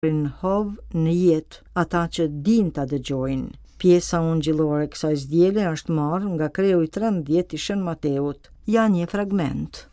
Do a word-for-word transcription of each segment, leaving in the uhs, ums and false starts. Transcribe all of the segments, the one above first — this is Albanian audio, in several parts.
në hov në jetë ata që din ta dëgjojnë. Pjesa ungjillore e kësaj zdjele është marrë nga Kreu i tridhjetë i Shën Mateut. Ja një fragment.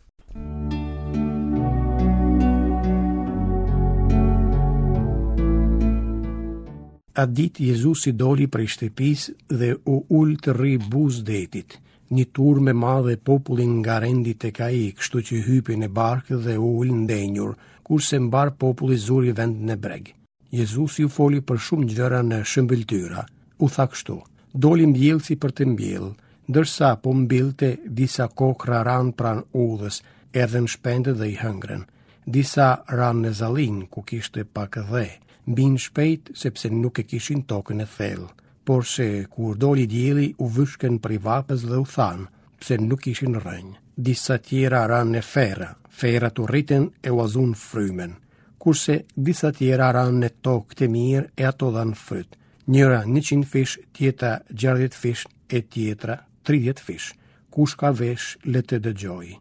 Atë ditë Jezusi doli prej shtëpisë dhe u ul të rri buzë detit. Një turmë e madhe populli nga rendi tek ai, kështu që hypi në barkë dhe u ul ndenjur, kurse mbar populli zuri vendin e breg. Jezusi u foli për shumë gjëra në shëmbëltyra. U tha kështu: doli mbjellësi për të mbjellë, ndërsa po mbillte disa kokra ran pran udhës, erdhën shpendët dhe i hëngrën. Disa ran në zallin ku kishte pak dhe, mbin shpejt sepse nuk e kishin tokën e thellë. Por se kur doli dielli u vyshkën prej vapës dhe u than, pse nuk ishin rrënjë. Disa tjera ran në fera, ferat u rriten e u azun frymen, kurse disa tjera ran në tokë të mirë e ato dhan fryt. Njëra njëqind fish, tjetra gjardhjetë fish e tjetra tridhjetë fish. Kush ka vesh le të dëgjojë.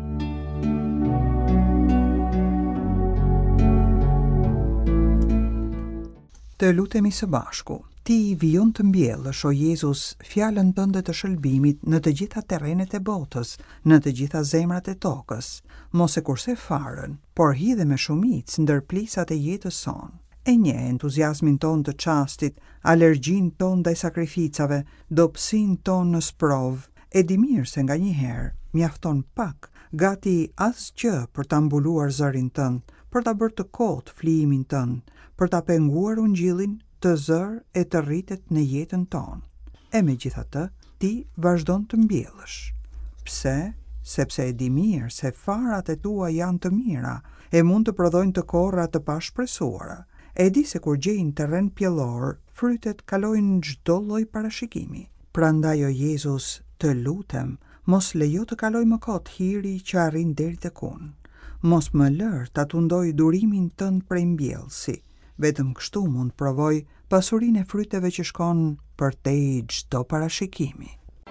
Të lutemi së bashku. Ti vijon të mbjellësh, o Jezus, fjalën tënde të shëlbimit në të gjitha terrenet e botës, në të gjitha zemrat e tokës, mos e kurse farën, por hidhe me shumicë ndër plisat e jetës sonë. E nje entuziasmin ton të qastit, alergjin ton ndaj sakrificave, dobësin ton në sprov, e di mirë se nga një herë mjafton pak, gati asgjë për ta mbuluar zërin tënd, për ta bërë të kotë flijimin tënd, për ta penguar ungjillin të zër e të rritet në jetën tonë. E me gjitha të, ti vazhdon të mbjellësh. Pse? Sepse e di mirë se farat e tua janë të mira, e mund të prodhojnë të korra të pashpresuara. E di se kur gjejnë terren pjellor, frytet kalojnë çdo lloj parashikimi. Prandaj o Jezus, të lutem, mos lejo të kaloj më kot hiri që arrin deri tek unë. Mos më lër ta tundoj durimin tënd prej mbjellësi. Vetëm kështu mund provoj pasurinë e fryteve që shkon përtej çdo parashikimi.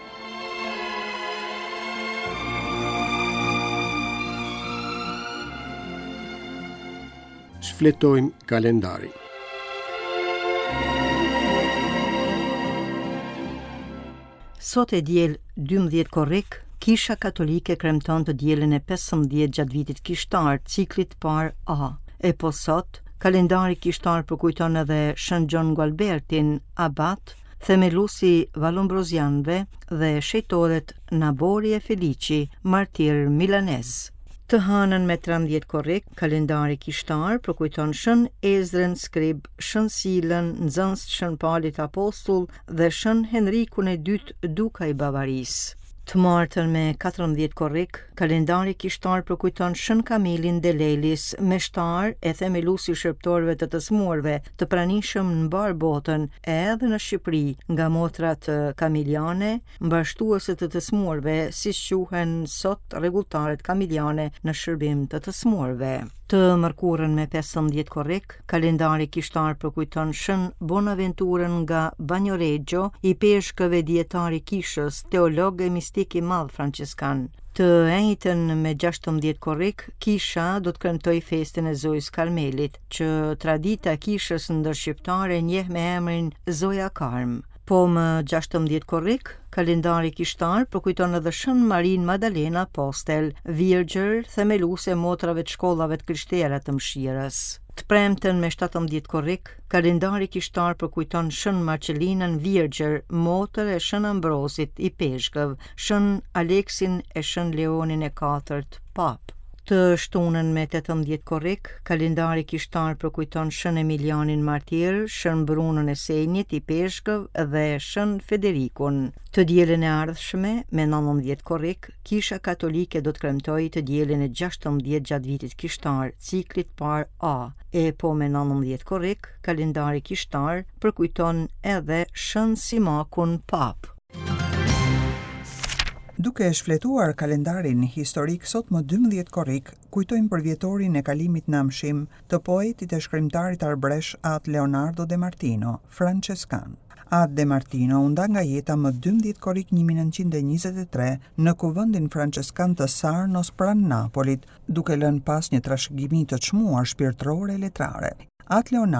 Shfletojmë kalendarin. Sot e diel dymbëdhjetë korrik, Kisha Katolike kremton të dielën e pesëmbëdhjetë gjatë vitit kishtar, ciklit par A. E po sot, kalendari kishtar përkujton edhe Shën Gjon Gualbertin, abat, themelusi Vallombrozianëve dhe shejtoret Nabori e Felici, martir milanez. Të hënën me trembëdhjetë korrik, kalendari kishtar përkujton Shën Ezrën Skrib, Shën Silën, nxënës të Shën Palit Apostull dhe Shën Henrikun e dytë, duka i Bavarisë. Të martën me katërmbëdhjetë korrik, kalendari kishtar përkujton Shën Kamilin Delelis, meshtar e themelusi shërptorëve të të smurve, të pranishëm në mbar botën, edhe në Shqipëri, nga motrat kamiliane, mbashtuese të të smurve, si quhen sot rregulltaret kamiliane në shërbim të të smurve. Të mërkurën me pesëmbëdhjetë korrik, kalendari kishtar përkujton Shën Bonaventurën nga Bagnoregio, i peshkëve dietari kishës, teolog e mistik i madh franciskan. Të njëjtën me gjashtëmbëdhjetë korrik, kisha do të kremtoj festën e Zojës Karmelit, që tradita e kishës ndër shqiptare njeh me emrin Zoja Karm. Po më gjashtëmbëdhjetë korrik, kalendari kishtar përkujton edhe Shën Marin Madalena Apostel, virgjër, themeluese motrave të shkollave të krishtere të mëshirës. Të premten me shtatëmbëdhjetë korrik, kalendari kishtar përkujton Shën Marcelinën Virgjër, motër e Shën Ambrozit i Peshkëv, Shën Aleksin e Shën Leonin e katërt, pap. Të shtunën me tetëmbëdhjetë korrik, kalendari kishtar përkujton Shën Emilianin Martir, Shën Brunën e Senjit i Peshkëv dhe Shën Federikun. Të dielën e ardhshme me nëntëmbëdhjetë korrik, Kisha Katolike do të kremtojë të dielën e gjashtëmbëdhjetë gjatë vitit kishtar, ciklit par A. E po me nëntëmbëdhjetë korrik, kalendari kishtar përkujton edhe Shën Simakun pap. Duke e shfletuar kalendarin historik, sot më dymbëdhjetë korrik, kujtojmë për vjetorin e kalimit në amshim të poetit e shkrimtarit arbresh Atë Leonardo de Martino, franceskan. Atë de Martino u nda nga jeta më dymbëdhjetë korrik një mijë nëntëqind e njëzet e tre në kuvendin franceskan të Sarnos pranë Napolit, duke lënë pas një trashëgimi të çmuar shpirtërore e letrare. atë Leonardo